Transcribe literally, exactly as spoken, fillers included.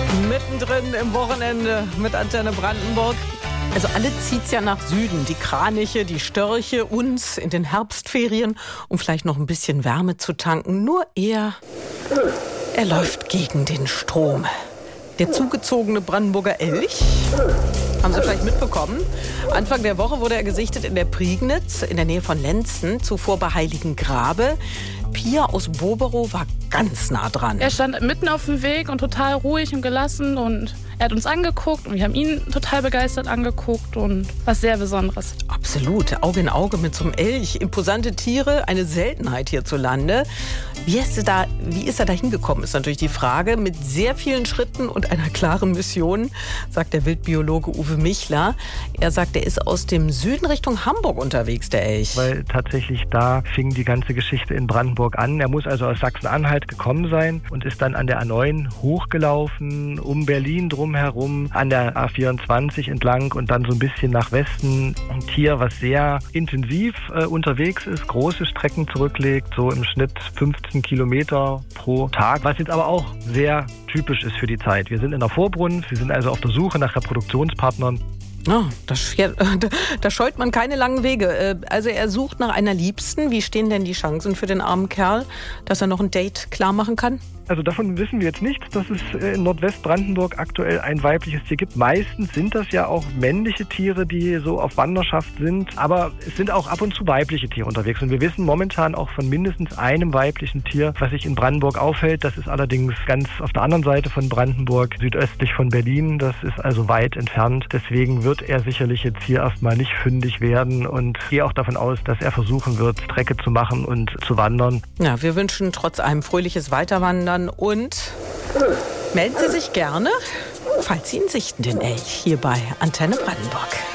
Mittendrin im Wochenende mit Antenne Brandenburg. Also alle zieht's ja nach Süden. Die Kraniche, die Störche, uns in den Herbstferien, um vielleicht noch ein bisschen Wärme zu tanken. Nur er, er läuft gegen den Strom. Der zugezogene Brandenburger Elch, haben Sie vielleicht mitbekommen. Anfang der Woche wurde er gesichtet in der Prignitz, in der Nähe von Lenzen, zuvor bei Heiligengrabe. Pia aus Boberow war ganz nah dran. Er stand mitten auf dem Weg und total ruhig und gelassen und er hat uns angeguckt und wir haben ihn total begeistert angeguckt und was sehr Besonderes. Absolut, Auge in Auge mit so einem Elch. Imposante Tiere, eine Seltenheit hierzulande. Wie ist er da, wie ist er da hingekommen, ist natürlich die Frage. Mit sehr vielen Schritten und einer klaren Mission, sagt der Wildbiologe Uwe Michler. Er sagt, er ist aus dem Süden Richtung Hamburg unterwegs, der Elch. Weil tatsächlich da fing die ganze Geschichte in Brandenburg an. Er muss also aus Sachsen-Anhalt gekommen sein und ist dann an der A neun hochgelaufen, um Berlin drumherum, an der A vierundzwanzig entlang und dann so ein bisschen nach Westen. Ein Tier, was sehr intensiv äh, unterwegs ist, große Strecken zurücklegt, so im Schnitt fünfzehn Kilometer pro Tag, was jetzt aber auch sehr typisch ist für die Zeit. Wir sind in der Vorbrunft, wir sind also auf der Suche nach Reproduktionspartnern. Oh, da, da scheut man keine langen Wege. Also er sucht nach einer Liebsten. Wie stehen denn die Chancen für den armen Kerl, dass er noch ein Date klar machen kann? Also davon wissen wir jetzt nichts, dass es in Nordwestbrandenburg aktuell ein weibliches Tier gibt. Meistens sind das ja auch männliche Tiere, die so auf Wanderschaft sind. Aber es sind auch ab und zu weibliche Tiere unterwegs. Und wir wissen momentan auch von mindestens einem weiblichen Tier, was sich in Brandenburg aufhält. Das ist allerdings ganz auf der anderen Seite von Brandenburg, südöstlich von Berlin. Das ist also weit entfernt. Deswegen wird er sicherlich jetzt hier erstmal nicht fündig werden. Und gehe auch davon aus, dass er versuchen wird, Strecke zu machen und zu wandern. Ja, wir wünschen trotz allem fröhliches Weiterwandern. Und melden Sie sich gerne, falls Sie ihn sichten, den Elch, hier bei Antenne Brandenburg.